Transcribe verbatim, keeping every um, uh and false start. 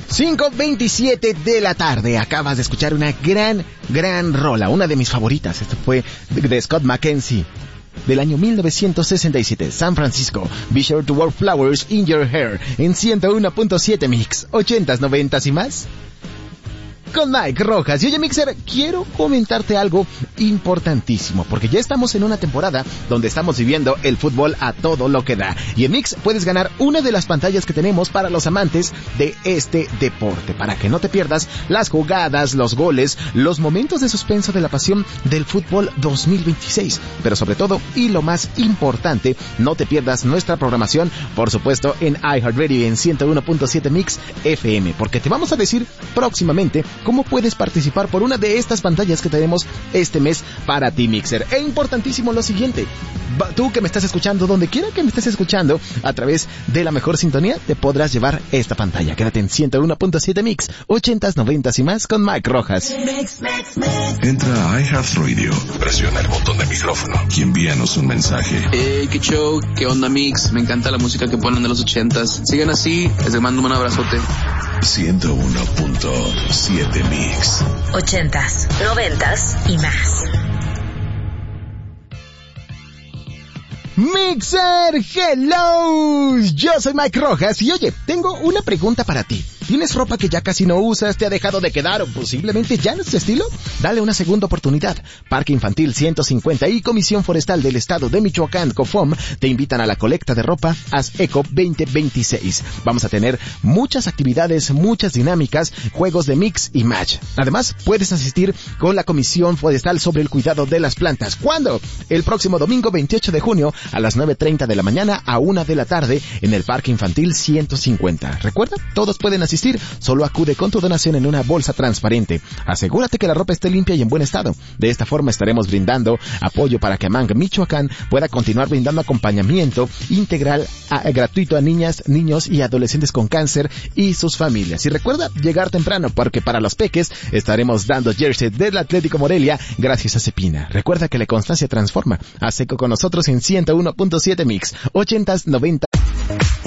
cinco veintisiete de la tarde. Acabas de escuchar una gran, gran rola. Una de mis favoritas. Esto fue de Scott McKenzie, del año mil novecientos sesenta y siete. San Francisco. Be sure to wear flowers in your hair. En ciento uno punto siete Mix. Ochentas, noventas y más. Con Mike Rojas. Y oye, Mixer, quiero comentarte algo importantísimo, porque ya estamos en una temporada donde estamos viviendo el fútbol a todo lo que da. Y en Mix puedes ganar una de las pantallas que tenemos para los amantes de este deporte, para que no te pierdas las jugadas, los goles, los momentos de suspenso de la pasión del fútbol dos mil veintiséis. Pero sobre todo, y lo más importante, no te pierdas nuestra programación, por supuesto, en iHeartRadio en ciento uno punto siete Mix F M, porque te vamos a decir próximamente cómo puedes participar por una de estas pantallas que tenemos este mes para ti, Mixer. E importantísimo lo siguiente, tú que me estás escuchando, donde quiera que me estés escuchando, a través de la mejor sintonía, te podrás llevar esta pantalla. Quédate en ciento uno punto siete Mix, ochentas, noventas y más con Mike Rojas. Entra a iHeartRadio, presiona el botón de micrófono y envíanos un mensaje. Hey, qué show, qué onda, Mix, me encanta la música que ponen de los ochentas. Sigan así, les mando un abrazote. ciento uno punto siete Mix. Ochentas, noventas y más. Mixer, hello, yo soy Mike Rojas y oye, tengo una pregunta para ti. ¿Tienes ropa que ya casi no usas, te ha dejado de quedar o posiblemente ya no es tu estilo? Dale una segunda oportunidad. Parque Infantil ciento cincuenta y Comisión Forestal del Estado de Michoacán, COFOM, te invitan a la colecta de ropa Haz Eco veinte veintiséis. Vamos a tener muchas actividades, muchas dinámicas, juegos de mix y match. Además, puedes asistir con la Comisión Forestal sobre el cuidado de las plantas. ¿Cuándo? El próximo domingo veintiocho de junio a las nueve treinta de la mañana a una de la tarde en el Parque Infantil ciento cincuenta. Recuerda, todos pueden asistir. Solo acude con tu donación en una bolsa transparente. Asegúrate que la ropa esté limpia y en buen estado. De esta forma estaremos brindando apoyo para que Amang, Michoacán, pueda continuar brindando acompañamiento integral a, gratuito a niñas, niños y adolescentes con cáncer y sus familias. Y recuerda llegar temprano, porque para los peques estaremos dando jersey del Atlético Morelia gracias a Cepina. Recuerda que la constancia transforma. Haz Eco con nosotros en ciento uno punto siete Mix, ochentas, noventas.